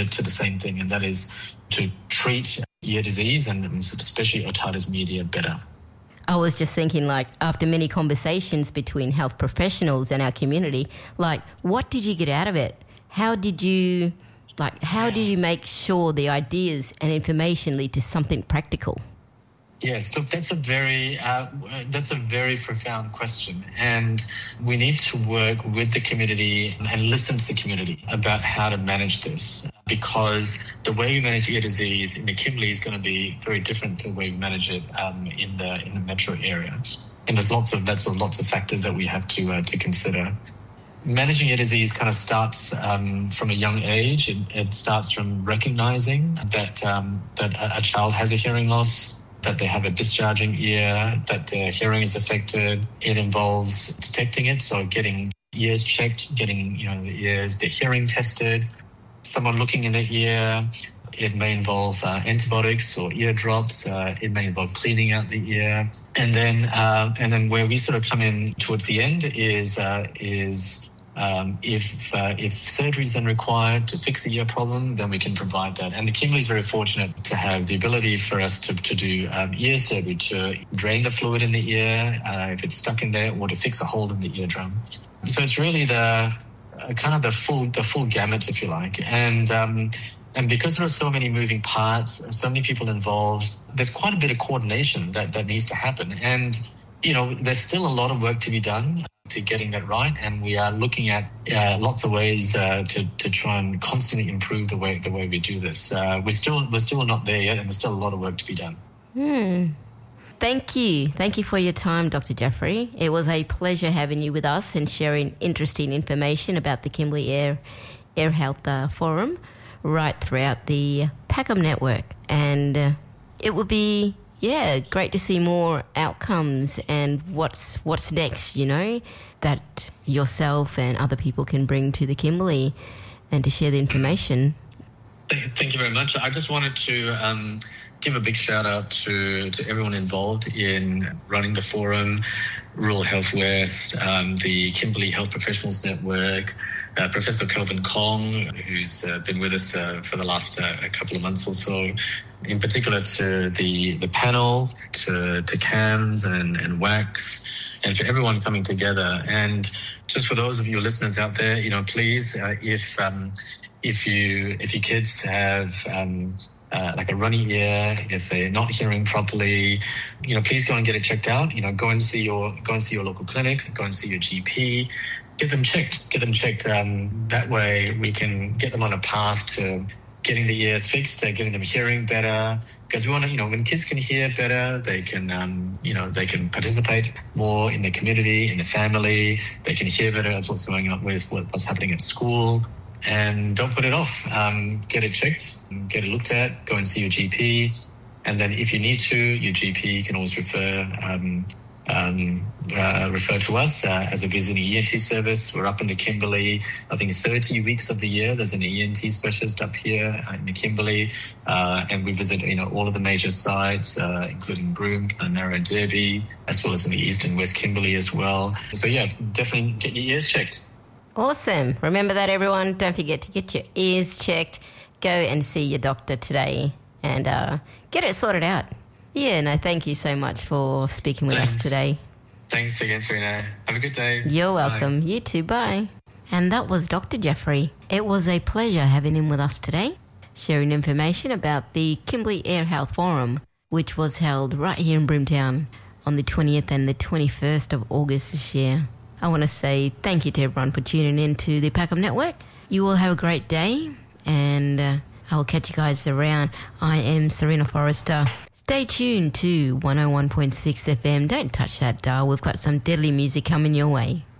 to the same thing, and that is to treat ear disease and especially otitis media better. I was just thinking, like, after many conversations between health professionals and our community, like, what did you get out of it? How did you make sure the ideas and information lead to something practical? Yes, look, that's a very profound question, and we need to work with the community and listen to the community about how to manage this, because the way we manage ear disease in the Kimberley is going to be very different to the way we manage it in the metro area, and there's lots of factors that we have to consider. Managing ear disease kind of starts from a young age. It starts from recognizing that a child has a hearing loss, that they have a discharging ear, that their hearing is affected. It involves detecting it, so getting ears checked, getting their hearing tested, someone looking in the ear. It may involve antibiotics or ear drops. It may involve cleaning out the ear, and then where we sort of come in towards the end is if surgery is then required to fix the ear problem, then we can provide that. And the Kimberley is very fortunate to have the ability for us to do ear surgery, to drain the fluid in the ear if it's stuck in there, or to fix a hole in the eardrum. So it's really the full gamut, if you like. And because there are so many moving parts, so many people involved, there's quite a bit of coordination that needs to happen. And there's still a lot of work to be done to getting that right, and we are looking at lots of ways to try and constantly improve the way we do this. We're still not there yet, and there's still a lot of work to be done. Thank you for your time, Dr. Jeffrey. It was a pleasure having you with us and sharing interesting information about the Kimberley Ear Health Forum right throughout the PACM network, and it would be great to see more outcomes and what's next, that yourself and other people can bring to the Kimberley and to share the information. Thank you very much. I just wanted to give a big shout out to everyone involved in running the forum, Rural Health West, the Kimberley Health Professionals Network, Professor Kelvin Kong, who's been with us for the last couple of months or so, in particular to the panel, to CAMS and WACS, and for everyone coming together. And just for those of you listeners out there, please, if your kids have like a runny ear, if they're not hearing properly, please go and get it checked out. Go and see your local clinic, go and see your GP. Get them checked. That way we can get them on a path to getting the ears fixed, getting them hearing better. Because we want to, when kids can hear better, they can, they can participate more in the community, in the family. They can hear better as what's going on with what's happening at school. And don't put it off. Get it checked, get it looked at. Go and see your GP, and then if you need to, your GP can always refer to us as a visiting ENT service. We're up in the Kimberley. I think 30 weeks of the year there's an ENT specialist up here in the Kimberley, and we visit all of the major sites, including Broome, Narrow Derby, as well as in the East and West Kimberley as well. So definitely get your ears checked. Awesome. Remember that, everyone. Don't forget to get your ears checked. Go and see your doctor today and get it sorted out. Thank you so much for speaking with us today. Thanks again, Serena. Have a good day. You're welcome. Bye. You too. Bye. And that was Dr. Jeffrey. It was a pleasure having him with us today, sharing information about the Kimberley Ear Health Forum, which was held right here in Broomtown on the 20th and the 21st of August this year. I want to say thank you to everyone for tuning in to the PACM Network. You all have a great day, and I will catch you guys around. I am Serena Forrester. Stay tuned to 101.6 FM. Don't touch that dial. We've got some deadly music coming your way.